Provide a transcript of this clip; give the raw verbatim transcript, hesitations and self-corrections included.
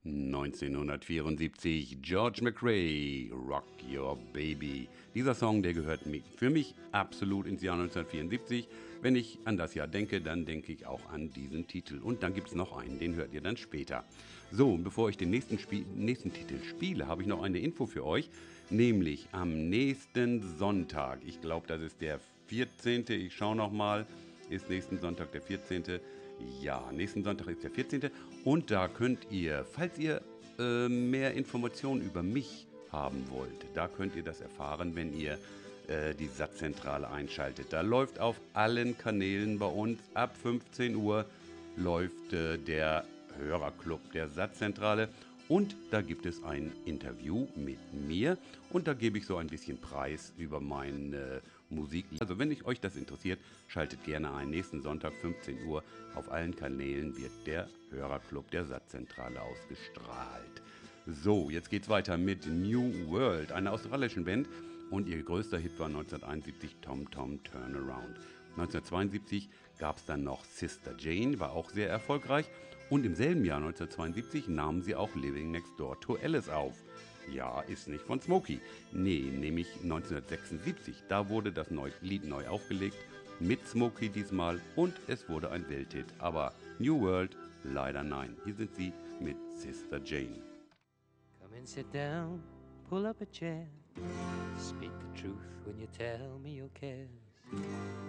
neunzehnhundertvierundsiebzig, George McRae, Rock Your Baby. Dieser Song, der gehört für mich absolut ins Jahr neunzehnhundertvierundsiebzig. Wenn ich an das Jahr denke, dann denke ich auch an diesen Titel. Und dann gibt es noch einen, den hört ihr dann später. So, bevor ich den nächsten, Spie- nächsten Titel spiele, habe ich noch eine Info für euch. Nämlich am nächsten Sonntag, ich glaube, das ist der vierzehnte. Ich schaue nochmal, ist nächsten Sonntag der vierzehnte. Ja, nächsten Sonntag ist der vierzehnte. Und da könnt ihr, falls ihr äh, mehr Informationen über mich haben wollt, da könnt ihr das erfahren, wenn ihr äh, die Satzzentrale einschaltet. Da läuft auf allen Kanälen bei uns ab fünfzehn Uhr läuft äh, der Hörerclub der Satzzentrale. Und da gibt es ein Interview mit mir und da gebe ich so ein bisschen Preis über meine Musik. Also wenn ich euch das interessiert, schaltet gerne ein. Nächsten Sonntag fünfzehn Uhr auf allen Kanälen wird der Hörerclub der Satzzentrale ausgestrahlt. So, jetzt geht's weiter mit New World, einer australischen Band. Und ihr größter Hit war neunzehnhunderteinundsiebzig Tom Tom Turnaround. neunzehnhundertzweiundsiebzig gab es dann noch Sister Jane, war auch sehr erfolgreich. Und im selben Jahr neunzehnhundertzweiundsiebzig nahmen sie auch Living Next Door to Alice auf. Ja, ist nicht von Smokey. Nee, nämlich neunzehnhundertsechsundsiebzig. Da wurde das neu, Lied neu aufgelegt, mit Smokey diesmal und es wurde ein Welthit. Aber New World, leider nein. Hier sind sie mit Sister Jane. Come and sit down, pull up a chair. Speak the truth when you tell me your cares.